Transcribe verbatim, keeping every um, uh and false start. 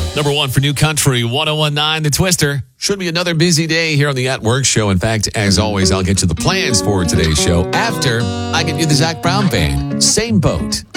Number one for New Country, one oh one point nine The Twister. Should be another busy day here on the At Work Show. In fact, as always, I'll get you the plans for today's show after I get you the Zach Brown Band. Same boat.